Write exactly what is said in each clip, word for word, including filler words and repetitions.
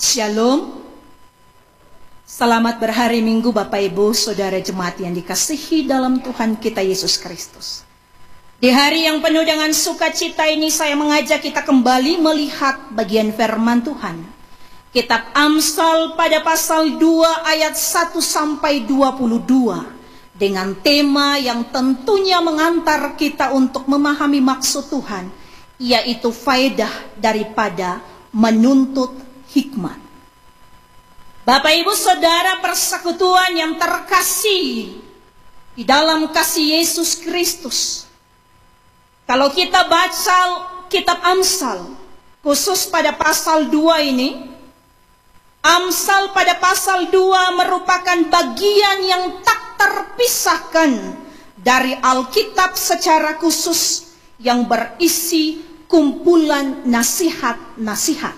Shalom. Selamat berhari Minggu Bapak Ibu Saudara jemaat yang dikasihi dalam Tuhan kita Yesus Kristus. Di hari yang penuh dengan sukacita ini saya mengajak kita kembali melihat bagian firman Tuhan. Kitab Amsal pada pasal dua ayat satu sampai dua puluh dua. Dengan tema yang tentunya mengantar kita untuk memahami maksud Tuhan, yaitu faedah daripada menuntut hikmat. Bapak Ibu Saudara persekutuan yang terkasih di dalam kasih Yesus Kristus. Kalau kita baca kitab Amsal, khusus pada pasal dua ini, Amsal pada pasal dua merupakan bagian yang tak terpisahkan dari Alkitab secara khusus yang berisi kumpulan nasihat-nasihat.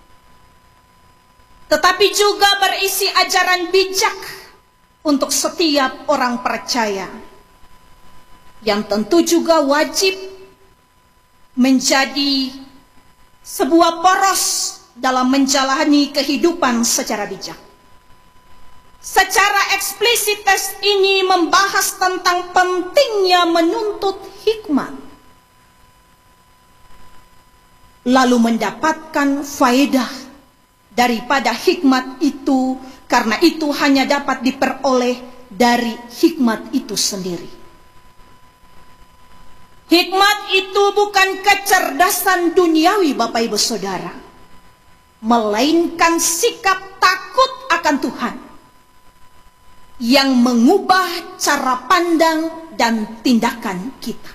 Tetapi juga berisi ajaran bijak untuk setiap orang percaya, yang tentu juga wajib menjadi sebuah poros dalam menjalani kehidupan secara bijak. Secara eksplisit teks ini membahas tentang pentingnya menuntut hikmat, lalu mendapatkan faedah daripada hikmat itu, karena itu hanya dapat diperoleh dari hikmat itu sendiri. Hikmat itu bukan kecerdasan duniawi Bapak Ibu Saudara, melainkan sikap takut akan Tuhan yang mengubah cara pandang dan tindakan kita.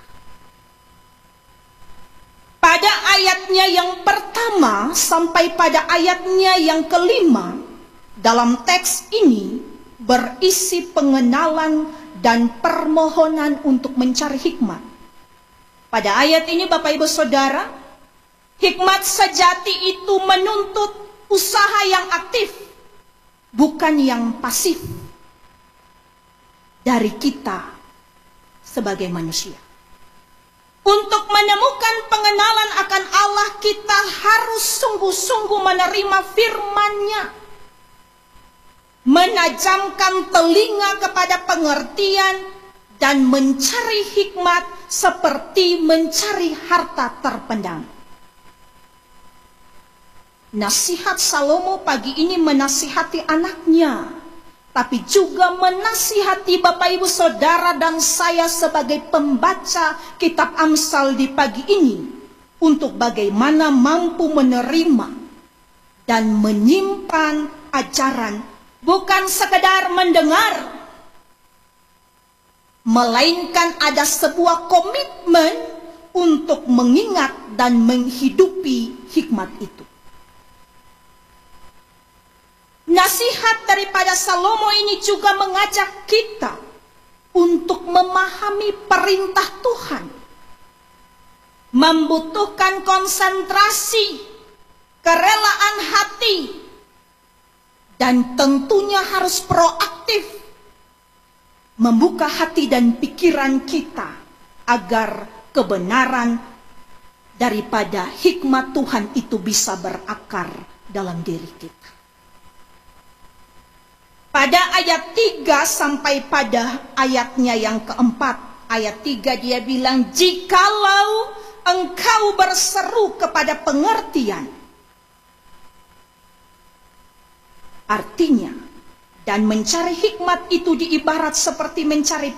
Pada ayatnya yang pertama sampai pada ayatnya yang kelima, dalam teks ini berisi pengenalan dan permohonan untuk mencari hikmat. Pada ayat ini Bapak Ibu Saudara, hikmat sejati itu menuntut usaha yang aktif, bukan yang pasif dari kita sebagai manusia. Untuk menemukan pengenalan akan Allah, kita harus sungguh-sungguh menerima firman-Nya, menajamkan telinga kepada pengertian, dan mencari hikmat seperti mencari harta terpendam. Nasihat Salomo pagi ini menasihati anaknya, tapi juga menasihati Bapak Ibu Saudara dan saya sebagai pembaca kitab Amsal di pagi ini, untuk bagaimana mampu menerima dan menyimpan ajaran, bukan sekedar mendengar, melainkan ada sebuah komitmen untuk mengingat dan menghidupi hikmat itu. Nasihat daripada Salomo ini juga mengajak kita untuk memahami perintah Tuhan, membutuhkan konsentrasi, kerelaan hati, dan tentunya harus proaktif membuka hati dan pikiran kita agar kebenaran daripada hikmat Tuhan itu bisa berakar dalam diri kita. Pada ayat tiga sampai pada ayatnya yang keempat, ayat tiga dia bilang, jikalau engkau berseru kepada pengertian. Artinya, dan mencari hikmat itu diibarat seperti mencari